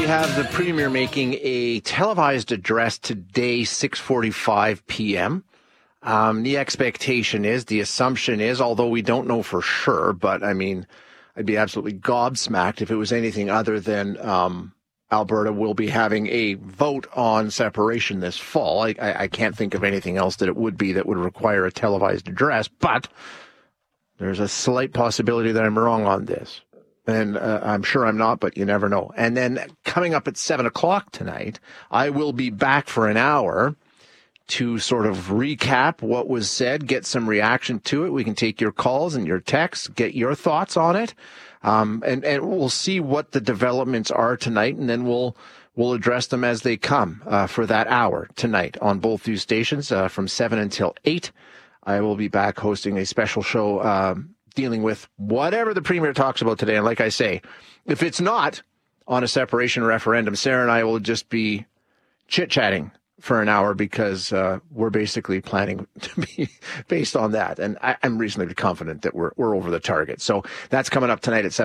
have the Premier making a televised address today, 6:45 p.m. The expectation is, the assumption is, although we don't know for sure, but I mean, I'd be absolutely gobsmacked if it was anything other than Alberta will be having a vote on separation this fall. I can't think of anything else that it would be that would require a televised address, but there's a slight possibility that I'm wrong on this. And I'm sure I'm not, but you never know. And then coming up at 7 o'clock tonight, I will be back for an hour to sort of recap what was said, get some reaction to it. We can take your calls and your texts, get your thoughts on it. And we'll see what the developments are tonight, and then we'll address them as they come for that hour tonight on both these stations from 7 until 8. I will be back hosting a special show dealing with whatever the Premier talks about today. And like I say, if it's not on a separation referendum, Sarah and I will just be chit-chatting for an hour because we're basically planning to be based on that. And I'm reasonably confident that we're over the target. So that's coming up tonight at 7.